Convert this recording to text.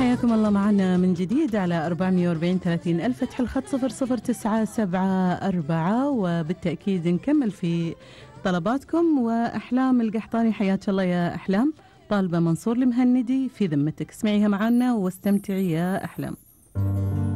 حياكم الله معنا من جديد على 440 30 ألف. فتح الخط 00974 وبالتأكيد نكمل في طلباتكم. وأحلام القحطاني حياك الله يا أحلام، طالبة منصور المهندي في ذمتك، اسمعيها معنا واستمتعي يا أحلام.